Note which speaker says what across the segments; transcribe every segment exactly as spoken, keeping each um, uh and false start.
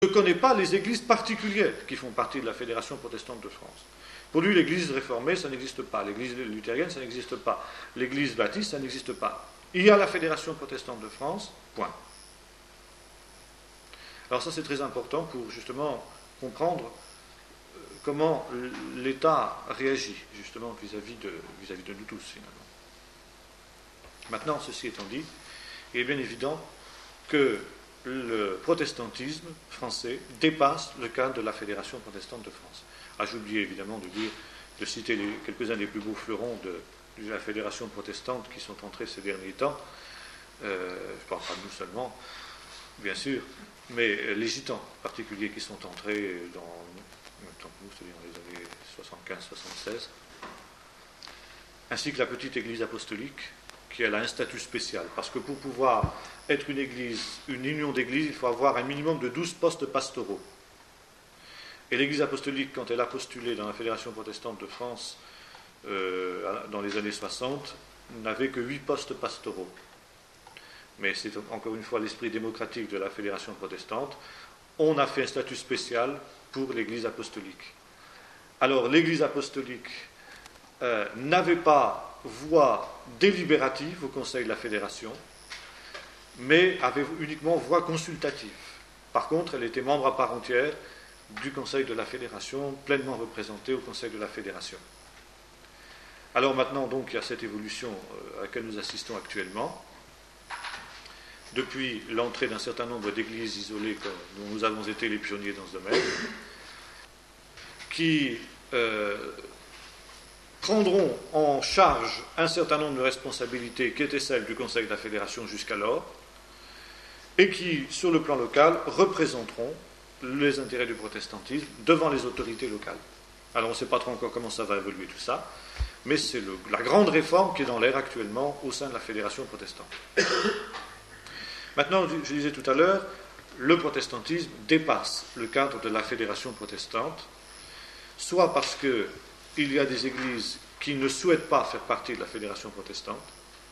Speaker 1: ne connaît pas les églises particulières qui font partie de la Fédération protestante de France. Pour lui, l'église réformée, ça n'existe pas. L'église luthérienne, ça n'existe pas. L'église baptiste, ça n'existe pas. Il y a la Fédération protestante de France, point. Alors ça, c'est très important pour justement comprendre comment l'État réagit justement vis-à-vis de, vis-à-vis de nous tous, finalement. Maintenant, ceci étant dit, il est bien évident que le protestantisme français dépasse le cadre de la Fédération protestante de France. Ah, j'ai oublié évidemment de dire, de citer les, quelques-uns des plus beaux fleurons de, de la Fédération protestante qui sont entrés ces derniers temps. Euh, je ne parle pas de nous seulement, bien sûr, mais les gitans en particulier qui sont entrés dans, en même temps que nous, c'est-à-dire dans les années soixante-quinze soixante-seize, ainsi que la petite église apostolique, qui elle a un statut spécial, parce que pour pouvoir être une église, une union d'églises, il faut avoir un minimum de douze postes pastoraux. Et l'église apostolique, quand elle a postulé dans la Fédération protestante de France euh, dans les années soixante, n'avait que huit postes pastoraux. Mais c'est encore une fois l'esprit démocratique de la Fédération protestante. On a fait un statut spécial pour l'église apostolique. Alors l'église apostolique euh, n'avait pas voix délibérative au Conseil de la Fédération, mais avait uniquement voix consultative. Par contre, elle était membre à part entière du Conseil de la Fédération, pleinement représentée au Conseil de la Fédération. Alors maintenant, donc, il y a cette évolution à laquelle nous assistons actuellement. Depuis l'entrée d'un certain nombre d'églises isolées, dont nous avons été les pionniers dans ce domaine, qui euh, prendront en charge un certain nombre de responsabilités qui étaient celles du Conseil de la Fédération jusqu'alors, et qui, sur le plan local, représenteront les intérêts du protestantisme devant les autorités locales. Alors on ne sait pas trop encore comment ça va évoluer tout ça, mais c'est le, la grande réforme qui est dans l'air actuellement au sein de la Fédération protestante. Maintenant, je disais tout à l'heure, le protestantisme dépasse le cadre de la Fédération protestante, soit parce qu'il y a des églises qui ne souhaitent pas faire partie de la Fédération protestante,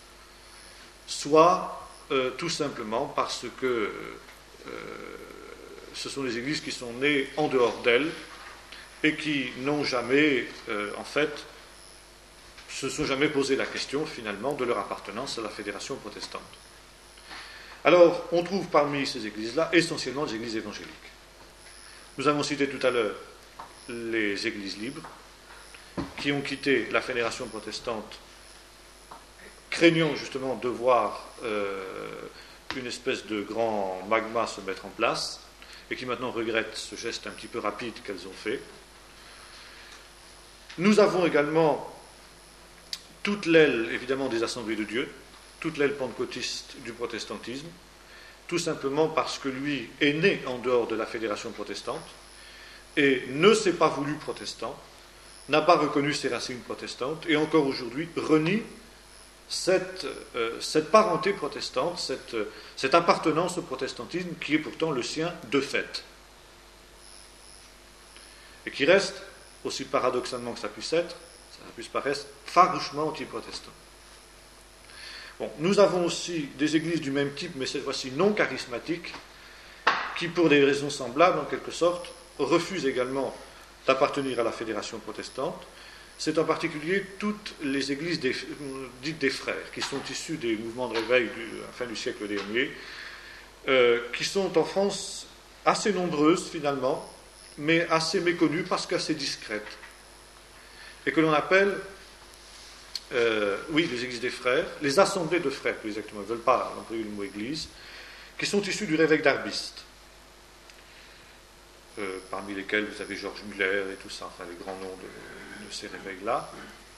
Speaker 1: soit euh, tout simplement parce que euh, ce sont des églises qui sont nées en dehors d'elles et qui n'ont jamais, euh, en fait, se sont jamais posé la question finalement de leur appartenance à la Fédération protestante. Alors, on trouve parmi ces églises-là essentiellement des églises évangéliques. Nous avons cité tout à l'heure les églises libres qui ont quitté la Fédération protestante craignant justement de voir euh, une espèce de grand magma se mettre en place et qui maintenant regrettent ce geste un petit peu rapide qu'elles ont fait. Nous avons également toute l'aile, évidemment, des assemblées de Dieu, toute l'aile pentecôtiste du protestantisme, tout simplement parce que lui est né en dehors de la Fédération protestante et ne s'est pas voulu protestant, n'a pas reconnu ses racines protestantes et encore aujourd'hui renie cette, euh, cette parenté protestante, cette, euh, cette appartenance au protestantisme qui est pourtant le sien de fait. Et qui reste, aussi paradoxalement que ça puisse être, ça puisse paraître, farouchement anti-protestant. Bon, nous avons aussi des églises du même type, mais cette fois-ci non charismatiques, qui, pour des raisons semblables, en quelque sorte, refusent également d'appartenir à la Fédération protestante. C'est en particulier toutes les églises des, dites des frères, qui sont issues des mouvements de réveil de la fin du siècle dernier, euh, qui sont en France assez nombreuses finalement, mais assez méconnues parce qu'assez discrètes, et que l'on appelle, euh, oui, les églises des frères, les assemblées de frères, plus exactement, ils ne veulent pas employer le mot église, qui sont issues du réveil d'Arbiste, euh, parmi lesquels vous avez Georges Muller et tout ça, enfin les grands noms de, de ces réveils-là,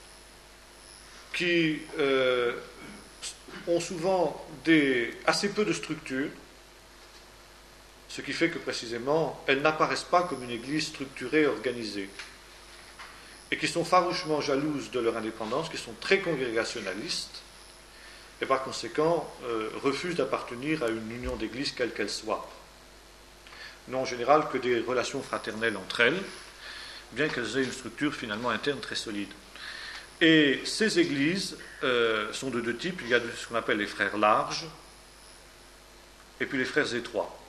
Speaker 1: qui euh, ont souvent des, assez peu de structure, ce qui fait que précisément, elles n'apparaissent pas comme une église structurée et organisée, et qui sont farouchement jalouses de leur indépendance, qui sont très congrégationalistes, et par conséquent euh, refusent d'appartenir à une union d'église quelle qu'elle soit. N'ont en général que des relations fraternelles entre elles, bien qu'elles aient une structure finalement interne très solide. Et ces églises euh, sont de deux types. Il y a ce qu'on appelle les frères larges, et puis les frères étroits.